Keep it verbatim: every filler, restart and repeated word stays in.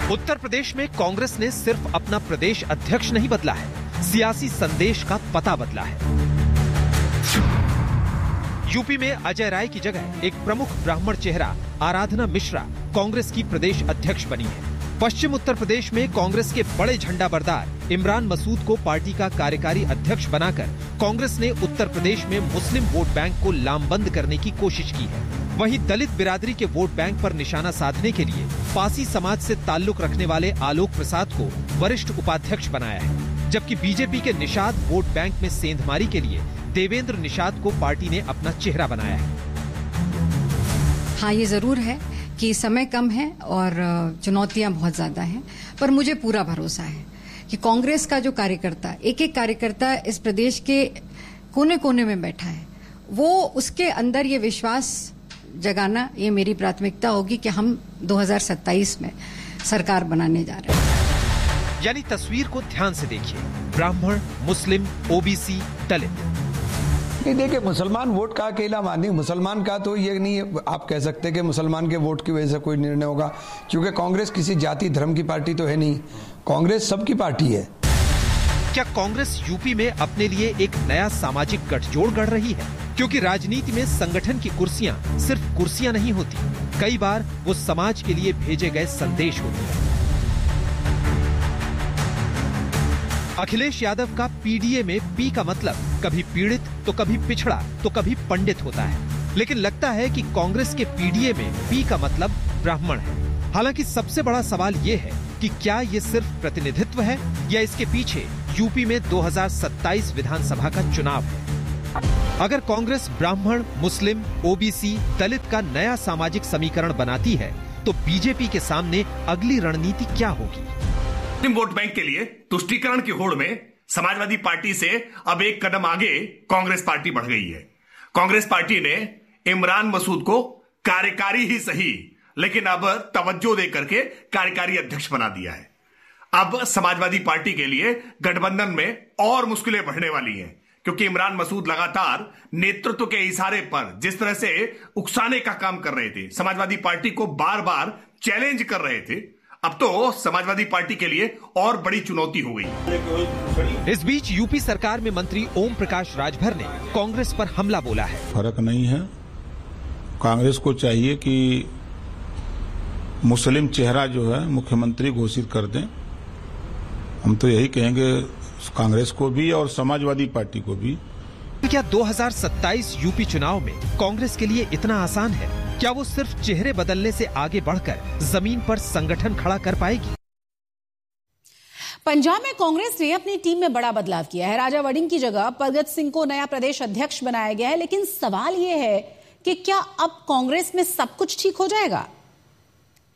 उत्तर प्रदेश में कांग्रेस ने सिर्फ अपना प्रदेश अध्यक्ष नहीं बदला है, सियासी संदेश का पता बदला है। यूपी में अजय राय की जगह एक प्रमुख ब्राह्मण चेहरा आराधना मिश्रा कांग्रेस की प्रदेश अध्यक्ष बनी है। पश्चिम उत्तर प्रदेश में कांग्रेस के बड़े झंडा बरदार इमरान मसूद को पार्टी का कार्यकारी अध्यक्ष बनाकर कांग्रेस ने उत्तर प्रदेश में मुस्लिम वोट बैंक को लामबंद करने की कोशिश की है। वहीं दलित बिरादरी के वोट बैंक पर निशाना साधने के लिए पासी समाज से ताल्लुक रखने वाले आलोक प्रसाद को वरिष्ठ उपाध्यक्ष बनाया है, जबकि बीजेपी के निषाद वोट बैंक में सेंधमारी के लिए देवेंद्र निषाद को पार्टी ने अपना चेहरा बनाया है। हाँ, ये जरूर है कि समय कम है और चुनौतियां बहुत ज्यादा हैं, पर मुझे पूरा भरोसा है कि कांग्रेस का जो कार्यकर्ता, एक एक कार्यकर्ता इस प्रदेश के कोने कोने में बैठा है, वो उसके अंदर ये विश्वास जगाना, ये मेरी प्राथमिकता होगी कि हम दो हज़ार सत्ताईस में सरकार बनाने जा रहे हैं। यानी तस्वीर को ध्यान से देखिए, ब्राह्मण, मुस्लिम, ओबीसी, दलित। देखिए, मुसलमान वोट का अकेला मानी, मुसलमान का तो ये नहीं आप कह सकते कि मुसलमान के वोट की वजह से कोई निर्णय होगा, क्योंकि कांग्रेस किसी जाति धर्म की पार्टी तो है नहीं, कांग्रेस सबकी पार्टी है। क्या कांग्रेस यूपी में अपने लिए एक नया सामाजिक गठजोड़ गढ़ रही है? क्योंकि राजनीति में संगठन की कुर्सियां सिर्फ कुर्सियां नहीं होती, कई बार वो समाज के लिए भेजे गए संदेश होते हैं। अखिलेश यादव का पीडीए में पी का मतलब कभी पीड़ित तो कभी पिछड़ा तो कभी पंडित होता है, लेकिन लगता है कि कांग्रेस के पीडीए में पी का मतलब ब्राह्मण है। हालांकि सबसे बड़ा सवाल ये है कि क्या ये सिर्फ प्रतिनिधित्व है या इसके पीछे यूपी में दो हज़ार सत्ताईस विधानसभा का चुनाव है। अगर कांग्रेस ब्राह्मण, मुस्लिम, ओबीसी, दलित का नया सामाजिक समीकरण बनाती है तो बीजेपी के सामने अगली रणनीति क्या होगी? मुस्लिम वोट बैंक के लिए तुष्टीकरण की होड़ में समाजवादी पार्टी से अब एक कदम आगे कांग्रेस पार्टी बढ़ गई है। कांग्रेस पार्टी ने इमरान मसूद को कार्यकारी ही सही, लेकिन अब तवज्जो देकर के कार्यकारी अध्यक्ष बना दिया है। अब समाजवादी पार्टी के लिए गठबंधन में और मुश्किलें बढ़ने वाली हैं, क्योंकि इमरान मसूद लगातार नेतृत्व के इशारे पर जिस तरह से उकसाने का काम कर रहे थे, समाजवादी पार्टी को बार बार चैलेंज कर रहे थे, अब तो समाजवादी पार्टी के लिए और बड़ी चुनौती हो गई। इस बीच यूपी सरकार में मंत्री ओम प्रकाश राजभर ने कांग्रेस पर हमला बोला है। फर्क नहीं है, कांग्रेस को चाहिए कि मुस्लिम चेहरा जो है मुख्यमंत्री घोषित कर दें। हम तो यही कहेंगे कांग्रेस को भी और समाजवादी पार्टी को भी। क्या दो हज़ार सत्ताईस यूपी चुनाव में कांग्रेस के लिए इतना आसान है? क्या वो सिर्फ चेहरे बदलने से आगे बढ़कर जमीन पर संगठन खड़ा कर पाएगी? पंजाब में कांग्रेस ने अपनी टीम में बड़ा बदलाव किया है। राजा वड़िंग की जगह परगत सिंह को नया प्रदेश अध्यक्ष बनाया गया है, लेकिन सवाल ये है कि क्या अब कांग्रेस में सब कुछ ठीक हो जाएगा?